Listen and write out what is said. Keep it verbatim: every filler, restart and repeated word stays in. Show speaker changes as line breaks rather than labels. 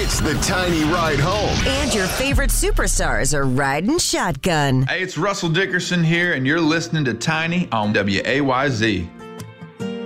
It's the Tiny Ride Home.
And your favorite superstars are riding shotgun.
Hey, it's Russell Dickerson here, and you're listening to Tiny on W A Y Z.